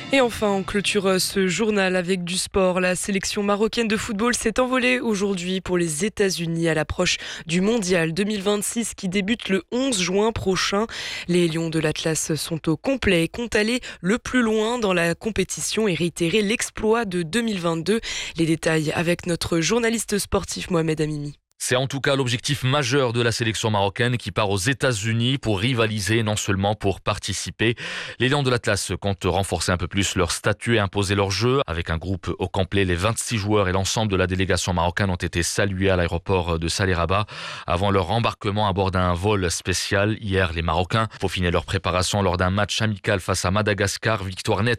Et enfin, on clôture ce journal avec du sport. La sélection marocaine de football s'est envolée aujourd'hui pour les États-Unis à l'approche du Mondial 2026 qui débute le 11 juin prochain. Les Lions de l'Atlas sont au complet et comptent aller le plus loin dans la compétition et réitérer l'exploit de 2022. Les détails avec notre journaliste sportif Mohamed Amimi. C'est en tout cas l'objectif majeur de la sélection marocaine qui part aux États-Unis pour rivaliser, non seulement pour participer. Les Lions de l'Atlas comptent renforcer un peu plus leur statut et imposer leur jeu. Avec un groupe au complet, les 26 joueurs et l'ensemble de la délégation marocaine ont été salués à l'aéroport de Salé Rabat avant leur embarquement à bord d'un vol spécial. Hier, les Marocains peaufinaient leur préparation lors d'un match amical face à Madagascar. Victoire nette